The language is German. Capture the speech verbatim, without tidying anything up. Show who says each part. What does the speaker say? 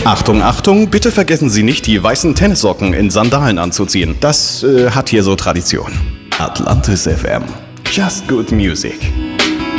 Speaker 1: Achtung, Achtung, bitte vergessen Sie nicht, die weißen Tennissocken in Sandalen anzuziehen. Das äh, hat hier so Tradition. Atlantis F M. Just good music.